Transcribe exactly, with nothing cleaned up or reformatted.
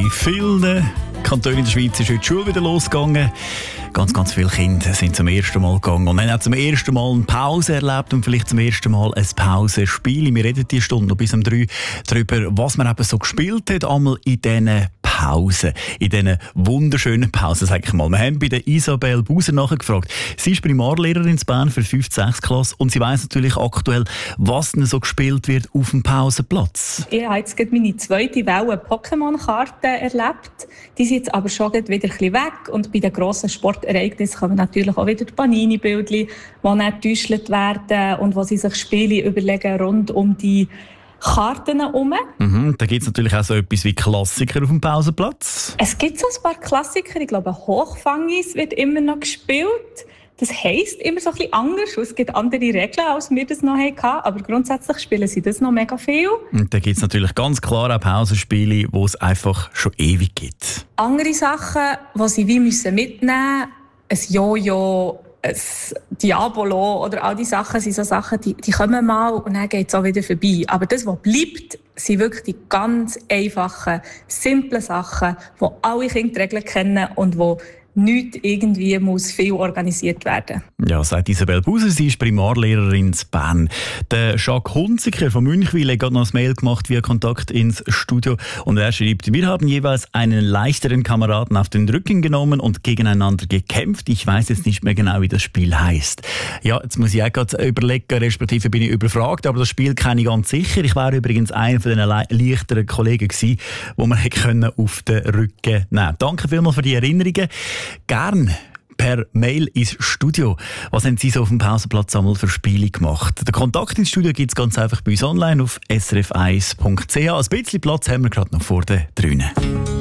In vielen Kantonen in der Schweiz ist heute die Schule wieder losgegangen. Ganz, ganz viele Kinder sind zum ersten Mal gegangen und haben auch zum ersten Mal eine Pause erlebt und vielleicht zum ersten Mal ein Pausenspiel. Wir reden diese Stunde noch bis um drei darüber, was man eben so gespielt hat, einmal in diesen Pausen, in diesen wunderschönen Pausen, sag ich mal. Wir haben bei der Isabel Buser nachgefragt. Sie ist Primarlehrerin in Bern für fünfte sechste Klasse und sie weiss natürlich aktuell, was denn so gespielt wird auf dem Pausenplatz. Ich habe jetzt gerade meine zweite Welle Pokémon-Karten erlebt. Die sind jetzt aber schon wieder ein bisschen weg und bei den grossen Sportereignissen kommen natürlich auch wieder die Panini-Bildchen, die dann getäuscht werden und wo sie sich Spiele überlegen rund um die Karten herum. Mhm, da gibt es natürlich auch so etwas wie Klassiker auf dem Pausenplatz. Es gibt so ein paar Klassiker. Ich glaube, Hochfangis wird immer noch gespielt. Das heisst immer so ein bisschen anders. Es gibt andere Regeln, als wir das noch hatten. Aber grundsätzlich spielen sie das noch mega viel. Und da gibt es natürlich ganz klar auch Pausenspiele, die es einfach schon ewig gibt. Andere Sachen, die sie wie müssen mitnehmen müssen, ein Jojo, ein Diabolo oder all diese Sachen sind so Sachen, die, die kommen mal und dann geht es auch wieder vorbei. Aber das, was bleibt, sind wirklich die ganz einfachen, simplen Sachen, wo alle Kinder die Regeln kennen und wo nichts irgendwie muss viel organisiert werden. Ja, sagt Isabel Buser, sie ist Primarlehrerin in Bern. Der Jacques Hunziker von Münchwil hat gerade noch ein Mail gemacht via Kontakt ins Studio und er schreibt: Wir haben jeweils einen leichteren Kameraden auf den Rücken genommen und gegeneinander gekämpft. Ich weiß jetzt nicht mehr genau, wie das Spiel heisst. Ja, jetzt muss ich auch gerade überlegen, respektive bin ich überfragt, aber das Spiel kenne ich ganz sicher. Ich wäre übrigens einer von den le- leichteren Kollegen gewesen, wo man hätte auf den Rücken nehmen. Danke vielmals für die Erinnerungen. Gern per Mail ins Studio. Was haben Sie so auf dem Pausenplatz einmal für Spiele gemacht? Den Kontakt ins Studio gibt es ganz einfach bei uns online auf s r f eins punkt c h. Ein bisschen Platz haben wir gerade noch vor den Trünen.